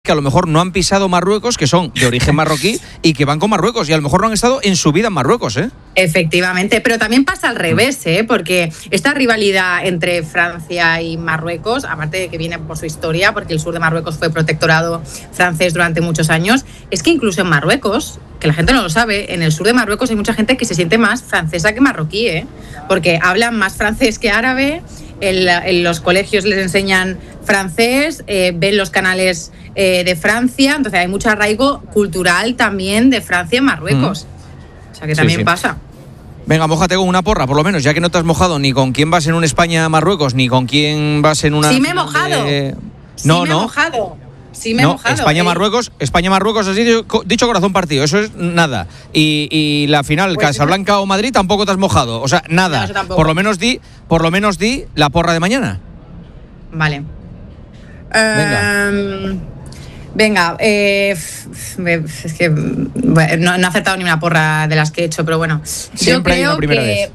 que a lo mejor no han pisado Marruecos, que son de origen marroquí y que van con Marruecos y a lo mejor no han estado en su vida en Marruecos, ¿eh? Efectivamente, pero también pasa al revés, porque esta rivalidad entre Francia y Marruecos, aparte de que viene por su historia, porque el sur de Marruecos fue protectorado francés durante muchos años, es que incluso en Marruecos, que la gente no lo sabe, en el sur de Marruecos hay mucha gente que se siente más francesa que marroquí, porque hablan más francés que árabe, en los colegios les enseñan francés, ven los canales de Francia, entonces hay mucho arraigo cultural también de Francia en Marruecos. O sea que también pasa. Venga, mójate con una porra, por lo menos, ya que no te has mojado ni con quién vas en un España-Marruecos, ni con quién vas en una... Sí me he mojado. No. Sí me he mojado. España-Marruecos, has dicho corazón partido, eso es nada. Y la final, pues Casablanca o Madrid, tampoco te has mojado. O sea, nada. No, por lo menos di la porra de mañana. Vale. Venga, es que no he acertado ni una porra de las que he hecho, pero bueno. Siempre hay una primera vez.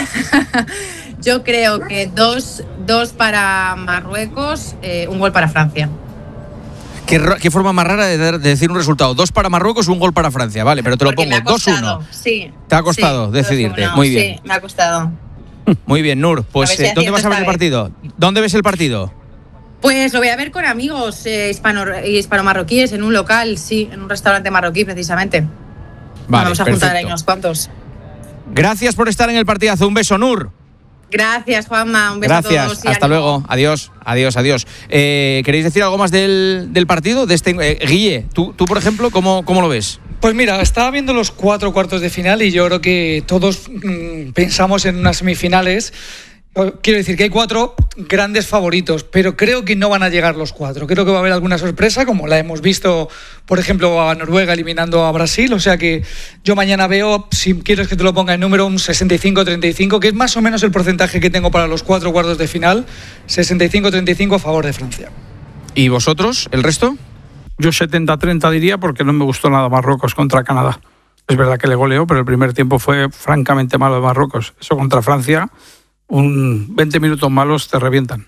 Yo creo que dos para Marruecos, un gol para Francia. ¿Qué forma más rara de decir un resultado? 2 para Marruecos, un gol para Francia, vale, pero te lo pongo 2-1. Sí. ¿Te ha costado decidirte? Muy bien. Sí, me ha costado. Muy bien, Nur. Pues, ¿dónde vas a ver el partido? ¿Dónde ves el partido? Pues lo voy a ver con amigos hispano-marroquíes en un local, sí, en un restaurante marroquí precisamente. Vale, vamos a juntar ahí unos cuantos. Gracias por estar en el partidazo. Un beso, Nur. Gracias, Juanma. Un beso Gracias. a todos. Hasta luego. Adiós. ¿Queréis decir algo más del partido? Guille, tú, por ejemplo, ¿cómo lo ves? Pues mira, estaba viendo los 4 cuartos de final y yo creo que todos pensamos en unas semifinales. Quiero decir que hay 4 grandes favoritos, pero creo que no van a llegar los 4. Creo que va a haber alguna sorpresa, como la hemos visto, por ejemplo, a Noruega eliminando a Brasil. O sea que yo mañana veo, si quieres que te lo ponga en número, un 65-35, que es más o menos el porcentaje que tengo para los 4 cuartos de final. 65-35 a favor de Francia. ¿Y vosotros, el resto? Yo 70-30 diría, porque no me gustó nada Marruecos contra Canadá. Es verdad que le goleó, pero el primer tiempo fue francamente malo de Marruecos. Eso contra Francia... 20 minutos malos te revientan.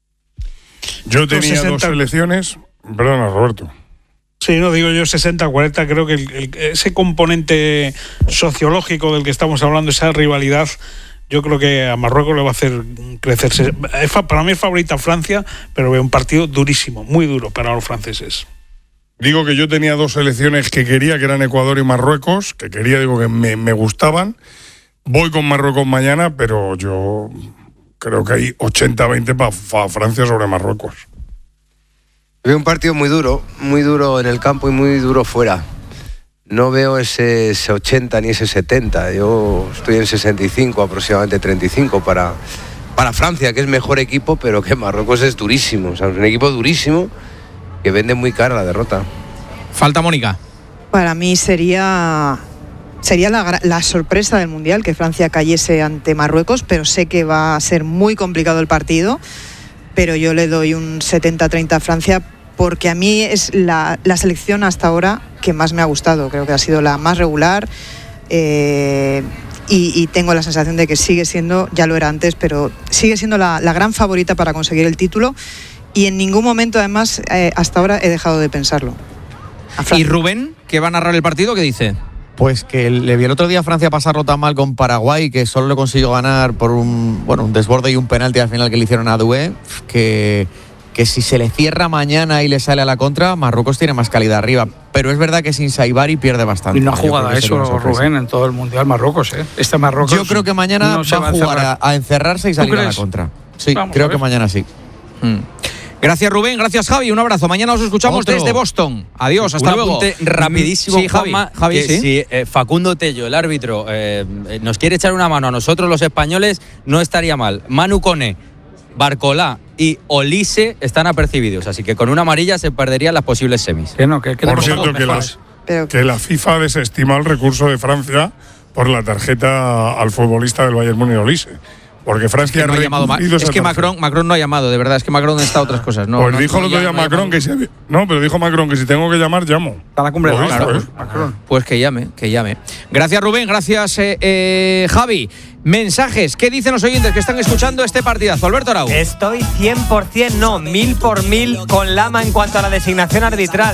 Yo tenía 2 selecciones. Perdona, Roberto. Sí, no digo yo 60-40. Creo que ese componente sociológico del que estamos hablando, esa rivalidad, yo creo que a Marruecos le va a hacer crecerse. Para mí es favorita Francia, pero veo un partido durísimo, muy duro para los franceses. Digo que yo tenía 2 selecciones que quería, que eran Ecuador y Marruecos, que me gustaban. Voy con Marruecos mañana, pero yo creo que hay 80-20 para Francia sobre Marruecos. Veo un partido muy duro en el campo y muy duro fuera. No veo ese 80 ni ese 70. Yo estoy en 65, aproximadamente 35 para Francia, que es mejor equipo, pero que Marruecos es durísimo. O sea, es un equipo durísimo que vende muy cara la derrota. Falta Mónica. Para mí sería la sorpresa del Mundial que Francia cayese ante Marruecos, pero sé que va a ser muy complicado el partido, pero yo le doy un 70-30 a Francia porque a mí es la selección hasta ahora que más me ha gustado. Creo que ha sido la más regular y tengo la sensación de que sigue siendo, ya lo era antes, pero sigue siendo la gran favorita para conseguir el título y en ningún momento además hasta ahora he dejado de pensarlo. ¿Y Rubén, que va a narrar el partido, qué dice? Pues que le vi el otro día a Francia pasarlo tan mal con Paraguay que solo le consiguió ganar por un desborde y un penalti al final que le hicieron a Doué, que si se le cierra mañana y le sale a la contra, Marruecos tiene más calidad arriba. Pero es verdad que sin Saibari pierde bastante. Y no ha jugado a eso, Rubén, en todo el Mundial Marruecos. Este Marruecos. Yo creo que mañana va a jugar a encerrarse y salir a la contra. Sí, creo que mañana sí. Gracias, Rubén. Gracias, Javi. Un abrazo. Mañana os escuchamos desde Boston. Adiós, hasta luego. Un apunte rapidísimo, sí, Juanma, Javi, que sí. Si Facundo Tello, el árbitro, nos quiere echar una mano a nosotros los españoles, no estaría mal. Manu Koné, Barcolá y Olise están apercibidos, así que con una amarilla se perderían las posibles semis. Por cierto, que la FIFA desestima el recurso de Francia por la tarjeta al futbolista del Bayern Múnich, Olise. Porque Francia no ha llamado. Es que Macron no ha llamado, de verdad. Es que Macron está a otras cosas. No, pues dijo el otro día Macron que dijo Macron que si tengo que llamar, llamo. Está la cumbre de Macron. Pues que llame. Gracias, Rubén. Gracias, Javi. Mensajes. ¿Qué dicen los oyentes que están escuchando este partidazo? Alberto Arau. Estoy 100%, no, 1000 por 1000 con Lama en cuanto a la designación arbitral.